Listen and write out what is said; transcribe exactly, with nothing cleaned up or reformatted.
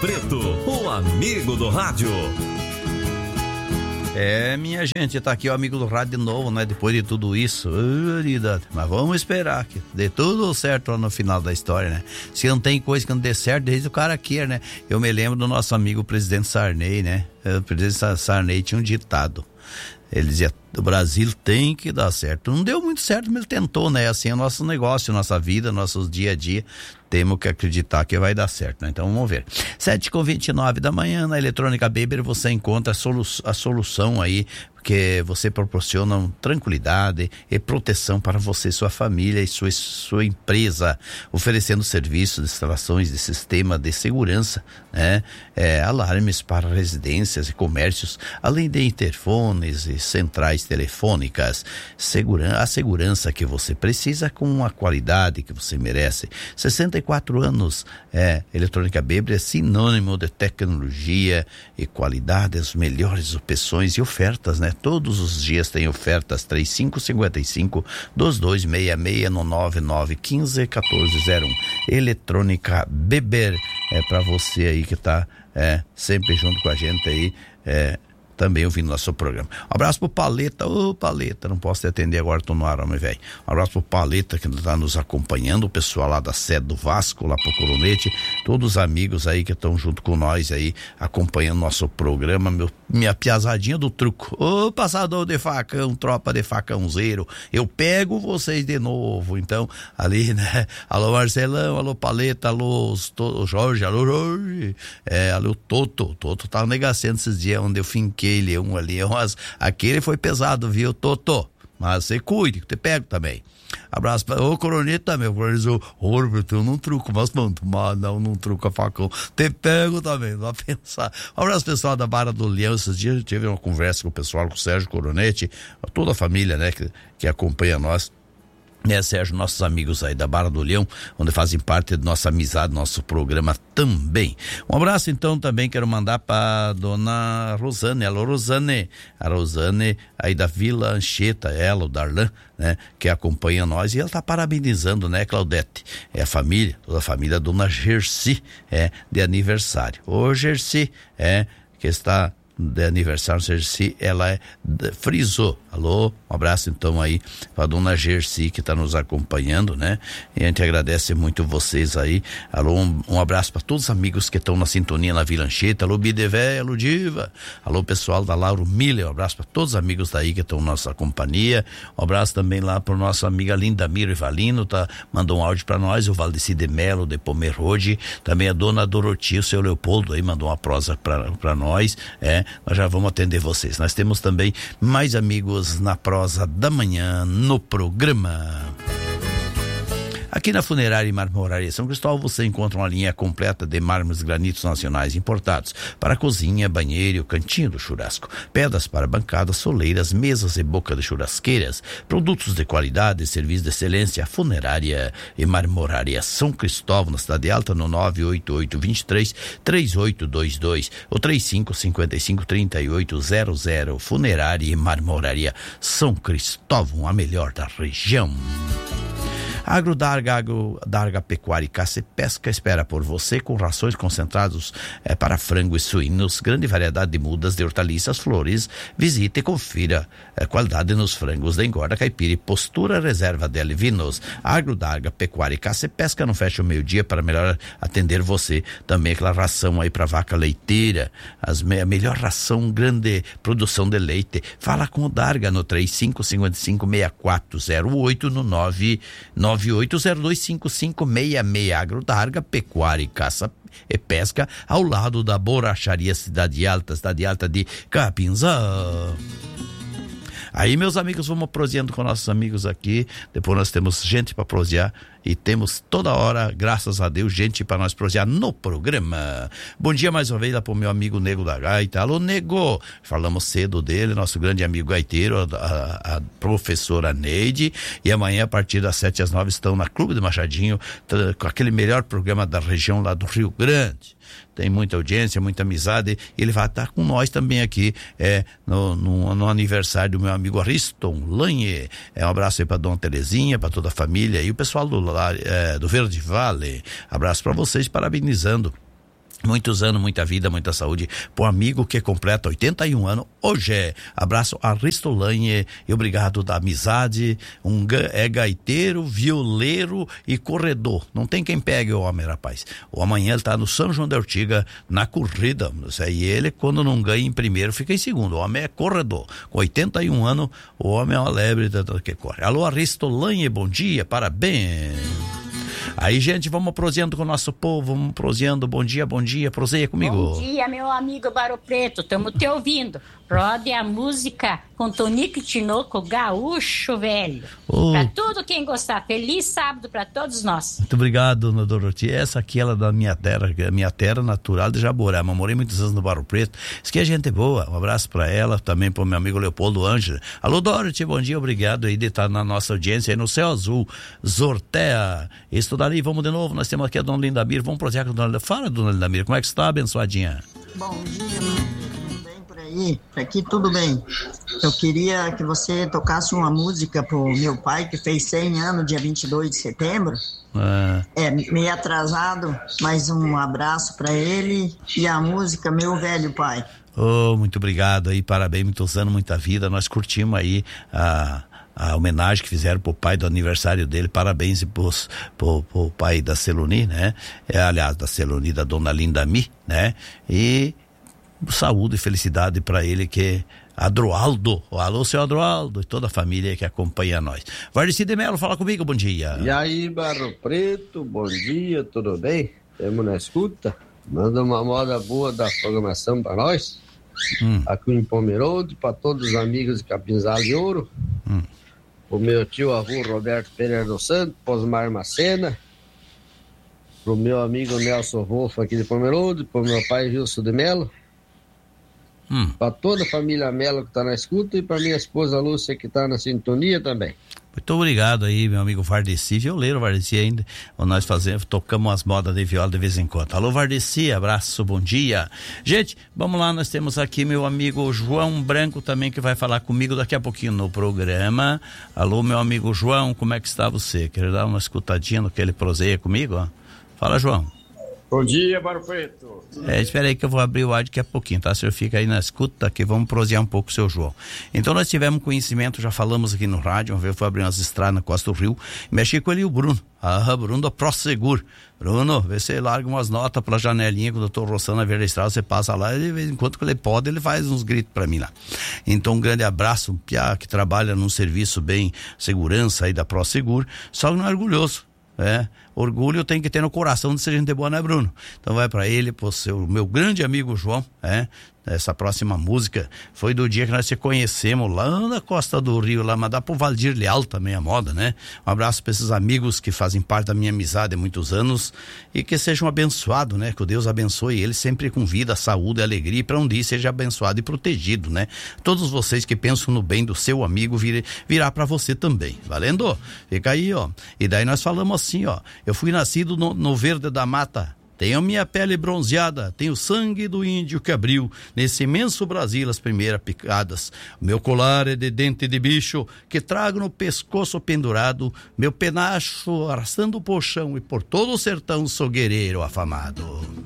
Preto, o amigo do rádio. É, minha gente, tá aqui o amigo do rádio de novo, né? Depois de tudo isso, mas vamos esperar que dê tudo certo lá no final da história, né? Se não tem coisa que não dê certo, desde o cara quer, né? Eu me lembro do nosso amigo presidente Sarney, né? O presidente Sarney tinha um ditado. Ele dizia, o Brasil tem que dar certo. Não deu muito certo, mas ele tentou, né? Assim é o nosso negócio, nossa vida, nossos dia a dia. Temos que acreditar que vai dar certo, né? Então vamos ver. sete com vinte e nove da manhã, na Eletrônica Beber, você encontra a, solu- a solução aí, porque você proporciona tranquilidade e proteção para você, sua família e sua, sua empresa, oferecendo serviços de instalações de sistema de segurança, né? É, alarmes para residências e comércios, além de interfones e centrais telefônicas. Seguran- a segurança que você precisa com a qualidade que você merece. sessenta e quatro anos, é, Eletrônica Beber é sinônimo de tecnologia e qualidade, as melhores opções e ofertas, né? Todos os dias tem ofertas. Trinta e cinco cinquenta e cinco, vinte e dois sessenta e seis no nove nove um cinco um quatro zero um. Eletrônica Beber é para você aí que tá é, sempre junto com a gente aí, é, também ouvindo nosso programa. Um abraço pro Paleta. Ô, oh, Paleta, não posso te atender agora, tô no ar, homem velho. Um abraço pro Paleta, que tá nos acompanhando, o pessoal lá da sede do Vasco, lá pro Coronete, todos os amigos aí que estão junto com nós aí, acompanhando nosso programa, meu, minha piazadinha do truco. Ô, oh, passador de facão, tropa de facãozeiro, eu pego vocês de novo. Então, ali, né? Alô, Marcelão, alô, Paleta, alô, to, Jorge, alô, Jorge, é, alô, Toto. O Toto tava negociando esses dias onde eu finquei ele, um ali, umas, aquele foi pesado, viu, Toto? Mas você cuide, que te pego também. Abraço para o Coronete também. O Coronete disse, ô, eu não truco, mas não, mas não, não truca facão. Te pego também, não vai pensar. Um abraço pessoal da Barra do Leão. Esses dias eu tive uma conversa com o pessoal, com o Sérgio Coronete, toda a família, né, que, que acompanha nós. Né, Sérgio, nossos amigos aí da Barra do Leão, onde fazem parte da nossa amizade, nosso programa também. Um abraço então também quero mandar para dona Rosane, alô Rosane, a Rosane aí da Vila Anchieta, ela, o Darlan, né, que acompanha nós, e ela tá parabenizando, né, Claudete, é a família, toda a família da dona Gersi, é, de aniversário. Ô Gersi, é, que está de aniversário, se ela é, frisou. Alô, um abraço então aí pra dona Gersi que tá nos acompanhando, né? E a gente agradece muito vocês aí. Alô, um, um abraço para todos os amigos que estão na sintonia na Vila Anchieta. Alô, Bidevé, alô, Diva. Alô, pessoal da Lauro Miller. Um abraço para todos os amigos daí que estão na nossa companhia. Um abraço também lá pro nosso amiga Linda Miro Ivalino, tá? Mandou um áudio para nós, o Valdeci de Melo de Pomerode. Também a dona Doroti, o seu Leopoldo aí mandou uma prosa para nós, é. Nós já vamos atender vocês. Nós temos também mais amigos na prosa da manhã no programa. Aqui na Funerária e Marmoraria São Cristóvão você encontra uma linha completa de mármores granitos nacionais importados para cozinha, banheiro, cantinho do churrasco, pedras para bancadas, soleiras, mesas e boca de churrasqueiras, produtos de qualidade e serviço de excelência. Funerária e Marmoraria São Cristóvão, na Cidade Alta, no nove oito oito, dois três, três oito dois dois ou trinta e cinco cinquenta e cinco, trinta e oito zero zero. Funerária e Marmoraria São Cristóvão, a melhor da região. Agro Darga, Agro Darga Pecuária e Caça e Pesca espera por você com rações concentrados é, para frango e suínos, grande variedade de mudas, de hortaliças, flores. Visite e confira é, qualidade nos frangos de engorda, caipira e postura, reserva de alevinos. Agro Darga Pecuária e Caça e Pesca não fecha o meio-dia para melhor atender você. Também aquela ração aí para vaca leiteira, as me, a melhor ração, grande produção de leite. Fala com o Darga no trinta e cinco cinquenta e cinco, sessenta e quatro zero oito, no nove nove oito zero dois cinco cinco seis seis. Agro Darga Pecuária e Caça e Pesca, ao lado da Borracharia Cidade Alta, Cidade Alta de Capinzá. Aí, meus amigos, vamos proseando com nossos amigos aqui. Depois nós temos gente para prosear e temos toda hora, graças a Deus, gente para nós prosear no programa. Bom dia mais uma vez lá pro meu amigo Nego da Gaita. Alô, Nego! Falamos cedo dele, nosso grande amigo gaiteiro, a, a, a professora Neide. E amanhã, a partir das sete às nove, estão na Clube do Machadinho, com aquele melhor programa da região lá do Rio Grande. Tem muita audiência, muita amizade. Ele vai estar com nós também aqui é, no, no, no aniversário do meu amigo Ariston Lanhe. É, um abraço aí para Dona Terezinha, para toda a família e o pessoal do, é, do Verde Vale. Abraço para vocês, parabenizando Muitos anos, muita vida, muita saúde pro amigo que completa oitenta e um anos hoje. É. Abraço a Ristolanhe e obrigado da amizade. Um é gaiteiro, violeiro e corredor. Não tem quem pegue o homem, rapaz. O amanhã ele tá no São João da Ortiga na corrida. E ele, quando não ganha em primeiro, fica em segundo. O homem é corredor. Com oitenta e um anos, o homem é uma lebre que corre. Alô, Ristolanhe, bom dia, parabéns. Aí, gente, vamos proseando com o nosso povo, vamos proseando, bom dia, bom dia, proseia comigo. Bom dia, meu amigo Barro Preto, estamos te ouvindo. Rode a música com Tonico e Tinoco, gaúcho velho. Oh. Pra tudo quem gostar, feliz sábado pra todos nós. Muito obrigado, dona Doroti. Essa aqui, ela é da minha terra, minha terra natural de Jaborá. Mas morei muitos anos no Barro Preto. Isso que é gente boa. Um abraço pra ela, também pro meu amigo Leopoldo Ângela. Alô, Doroti, bom dia, obrigado aí de estar na nossa audiência aí no Céu Azul, Zortea. Estudar vamos de novo, nós temos aqui a dona Lindamir, vamos prosear com a dona Lindamir. Fala, dona Lindamir, como é que está, abençoadinha? Bom dia, tudo bem por aí? Aqui tudo bem. Eu queria que você tocasse uma música pro meu pai, que fez cem anos, dia vinte e dois de setembro. Ah. É, meio atrasado, mas um abraço para ele e a música Meu Velho Pai. Oh, muito obrigado aí, parabéns, muitos anos, muita vida, nós curtimos aí a... a homenagem que fizeram pro pai do aniversário dele, parabéns pros, pro, pro pai da Celoni, né? É, aliás, da Celoni, da dona Lindami, né? E saúde e felicidade para ele, que é Adroaldo. Alô, seu Adroaldo e toda a família que acompanha nós. Vardeci de Melo, fala comigo, bom dia. E aí, Barro Preto, bom dia, tudo bem? Temos na escuta? Manda uma moda boa da programação para nós. Hum. Aqui em Pomerode, para todos os amigos de Capinzal de Ouro. Hum. O meu tio avô Roberto Pereira dos Santos, Posmar Macena, pro meu amigo Nelson Wolff aqui de Pomerode, pro meu pai Gilson de Melo, hum. para toda a família Melo que tá na escuta e para minha esposa Lúcia que tá na sintonia também. Muito obrigado aí, meu amigo Vardeci, violeiro Vardeci ainda, nós fazemos, tocamos as modas de viola de vez em quando. Alô, Vardeci, abraço, bom dia. Gente, vamos lá, nós temos aqui meu amigo João Branco também, que vai falar comigo daqui a pouquinho no programa. Alô, meu amigo João, como é que está você? Quer dar uma escutadinha no que ele proseia comigo? Ó? Fala, João. Bom dia, Barro Preto. É, espera aí que eu vou abrir o áudio daqui a pouquinho, tá? O senhor fica aí na escuta que vamos prosear um pouco, seu João. Então nós tivemos conhecimento, já falamos aqui no rádio, uma vez eu fui abrir umas estradas na Costa do Rio, mexi com ele e o Bruno. Ah, Bruno da ProSegur. Bruno, vê se ele larga umas notas pela janelinha com o doutor Rossano na Verde Estrada, você passa lá e de vez em quando que ele pode, ele faz uns gritos pra mim lá. Então um grande abraço, um piá que trabalha num serviço bem segurança aí da ProSegur, só que não é orgulhoso. É, orgulho tem que ter no coração de ser gente boa, né, Bruno? Então vai pra ele, pro seu, meu grande amigo João, é, essa próxima música foi do dia que nós se conhecemos lá na Costa do Rio, lá, mas dá pro Valdir Leal também a moda, né? Um abraço pra esses amigos que fazem parte da minha amizade há muitos anos e que sejam abençoados, né? Que o Deus abençoe eles sempre com vida, saúde e alegria, e pra um dia seja abençoado e protegido, né? Todos vocês que pensam no bem do seu amigo vir, virá pra você também, valendo? Fica aí, ó. E daí nós falamos assim, ó, eu fui nascido no, no verde da mata, tenho minha pele bronzeada, tenho sangue do índio que abriu nesse imenso Brasil as primeiras picadas. Meu colar é de dente de bicho que trago no pescoço pendurado, meu penacho arrastando o colchão e por todo o sertão sou guerreiro afamado.